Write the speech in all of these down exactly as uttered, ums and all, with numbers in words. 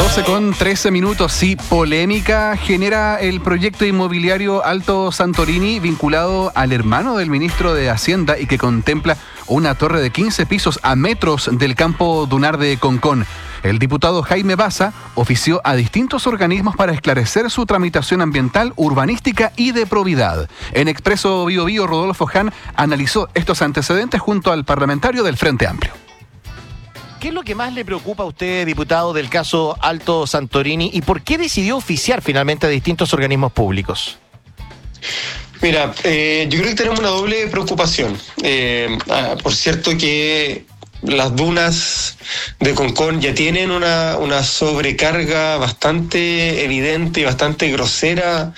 doce con trece minutos. Sí, polémica genera el proyecto inmobiliario Alto Santorini vinculado al hermano del ministro de Hacienda y que contempla una torre de quince pisos a metros del campo dunar de Concón. El diputado Jaime Baza ofició a distintos organismos para esclarecer su tramitación ambiental, urbanística y de probidad. En Expreso Bio Bio, Rodolfo Ján analizó estos antecedentes junto al parlamentario del Frente Amplio. ¿Qué es lo que más le preocupa a usted, diputado, del caso Alto Santorini, y por qué decidió oficiar finalmente a distintos organismos públicos? Mira, eh, yo creo que tenemos una doble preocupación. Eh, ah, por cierto que las dunas de Concón ya tienen una, una sobrecarga bastante evidente y bastante grosera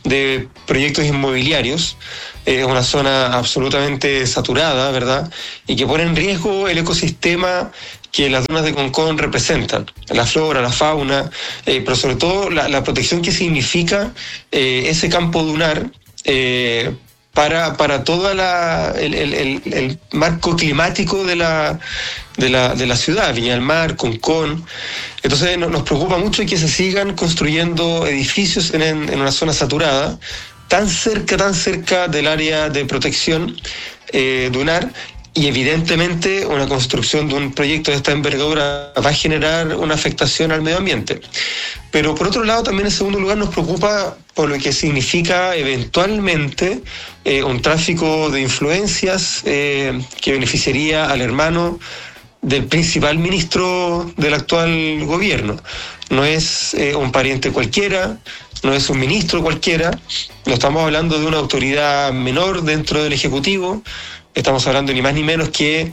de proyectos inmobiliarios. Es eh, una zona absolutamente saturada, ¿verdad? Y que pone en riesgo el ecosistema que las dunas de Concón representan, la flora, la fauna, eh, pero sobre todo la, la protección que significa eh, ese campo dunar eh, para, para todo el, el, el, el marco climático de la, de la, de la ciudad, Viña del Mar, Concón. Entonces nos preocupa mucho que se sigan construyendo edificios en, en una zona saturada, tan cerca, tan cerca del área de protección eh, dunar. Y evidentemente una construcción de un proyecto de esta envergadura va a generar una afectación al medio ambiente. Pero por otro lado, también en segundo lugar nos preocupa por lo que significa eventualmente eh, un tráfico de influencias eh, que beneficiaría al hermano del principal ministro del actual gobierno. No es eh, un pariente cualquiera, no es un ministro cualquiera, no estamos hablando de una autoridad menor dentro del Ejecutivo. Estamos hablando ni más ni menos que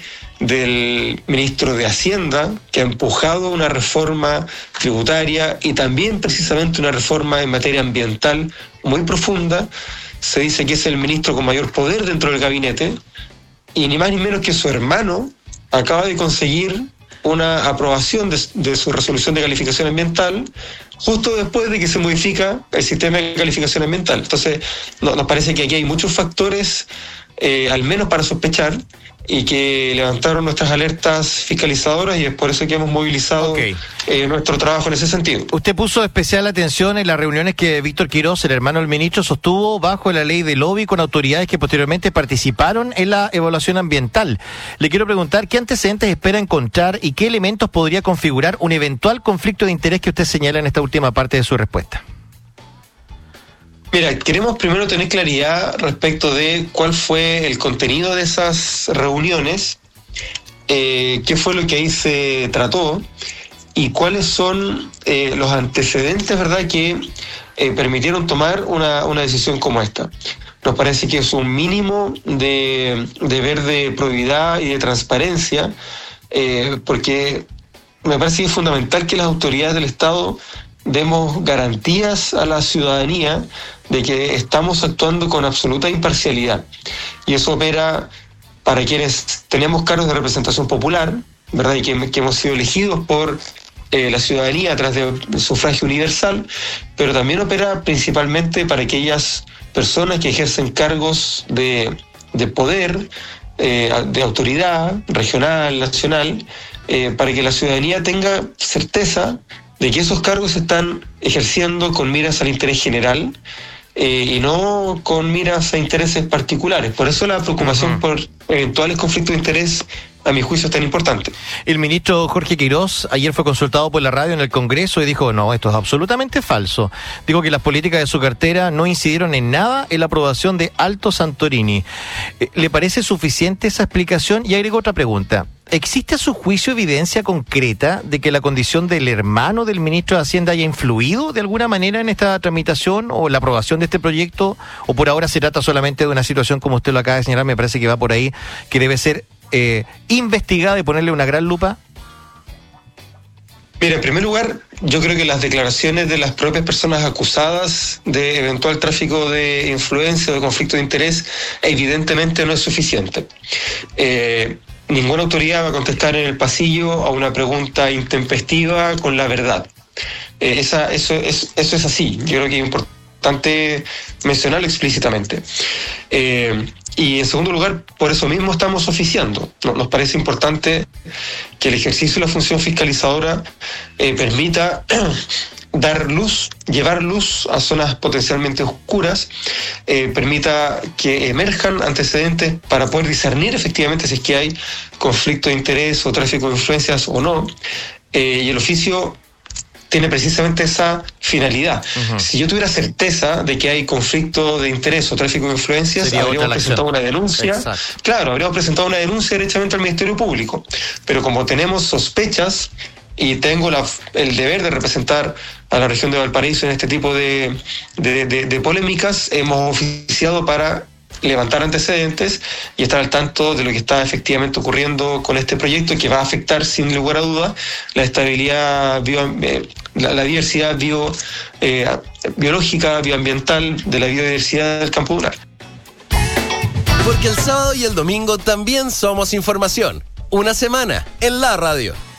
del ministro de Hacienda, que ha empujado una reforma tributaria y también precisamente una reforma en materia ambiental muy profunda. Se dice que es el ministro con mayor poder dentro del gabinete y ni más ni menos que su hermano acaba de conseguir una aprobación de, de su resolución de calificación ambiental justo después de que se modifica el sistema de calificación ambiental. Entonces, no, nos parece que aquí hay muchos factores Eh, al menos para sospechar, y que levantaron nuestras alertas fiscalizadoras, y es por eso que hemos movilizado okay. eh, nuestro trabajo en ese sentido. Usted puso especial atención en las reuniones que Víctor Quirós, el hermano del ministro, sostuvo bajo la ley de lobby con autoridades que posteriormente participaron en la evaluación ambiental. Le quiero preguntar qué antecedentes espera encontrar y qué elementos podría configurar un eventual conflicto de interés que usted señala en esta última parte de su respuesta. Mira, queremos primero tener claridad respecto de cuál fue el contenido de esas reuniones, eh, qué fue lo que ahí se trató y cuáles son eh, los antecedentes, ¿verdad?, que eh, permitieron tomar una, una decisión como esta. Nos parece que es un mínimo de deber de probidad y de transparencia, eh, porque me parece que es fundamental que las autoridades del Estado demos garantías a la ciudadanía de que estamos actuando con absoluta imparcialidad. Y eso opera para quienes tenemos cargos de representación popular, ¿verdad?, y que, que hemos sido elegidos por eh, la ciudadanía a través del sufragio universal, pero también opera principalmente para aquellas personas que ejercen cargos de, de poder, eh, de autoridad regional, nacional, eh, para que la ciudadanía tenga certeza de que esos cargos se están ejerciendo con miras al interés general eh, y no con miras a intereses particulares. Por eso la preocupación uh-huh. por eventuales conflictos de interés, a mi juicio, es tan importante. El ministro Jorge Quirós ayer fue consultado por la radio en el Congreso y dijo, no, esto es absolutamente falso. Dijo que las políticas de su cartera no incidieron en nada en la aprobación de Alto Santorini. ¿Le parece suficiente esa explicación? Y agregó otra pregunta. ¿Existe a su juicio evidencia concreta de que la condición del hermano del ministro de Hacienda haya influido de alguna manera en esta tramitación o la aprobación de este proyecto? ¿O por ahora se trata solamente de una situación, como usted lo acaba de señalar, me parece que va por ahí, que debe ser eh, investigada y ponerle una gran lupa? Mira, en primer lugar, yo creo que las declaraciones de las propias personas acusadas de eventual tráfico de influencia o de conflicto de interés evidentemente no es suficiente. Eh, Ninguna autoridad va a contestar en el pasillo a una pregunta intempestiva con la verdad. Eh, esa, eso, es, eso es así. Yo creo que es importante importante mencionarlo explícitamente. Eh, y en segundo lugar, por eso mismo estamos oficiando. Nos parece importante que el ejercicio de la función fiscalizadora eh, permita dar luz, llevar luz a zonas potencialmente oscuras, eh, permita que emerjan antecedentes para poder discernir efectivamente si es que hay conflicto de interés o tráfico de influencias o no. Eh, y el oficio tiene precisamente esa finalidad. Uh-huh. Si yo tuviera certeza de que hay conflicto de interés o tráfico de influencias, sería habríamos presentado una denuncia. Exacto. Claro, habríamos presentado una denuncia directamente al Ministerio Público. Pero como tenemos sospechas y tengo la, el deber de representar a la región de Valparaíso en este tipo de, de, de, de polémicas, hemos oficiado para levantar antecedentes y estar al tanto de lo que está efectivamente ocurriendo con este proyecto, que va a afectar sin lugar a dudas la estabilidad, bio, eh, la, la diversidad bio, eh, biológica, bioambiental de la biodiversidad del campo rural. Porque el sábado y el domingo también somos información. Una semana en la radio.